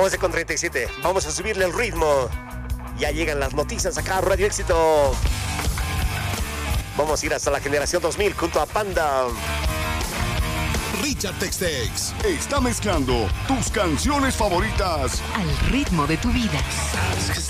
11:37. Vamos a subirle el ritmo. Ya llegan las noticias acá a Radio Éxito. Vamos a ir hasta la generación 2000 junto a Panda. Richard Tex-Tex está mezclando tus canciones favoritas al ritmo de tu vida.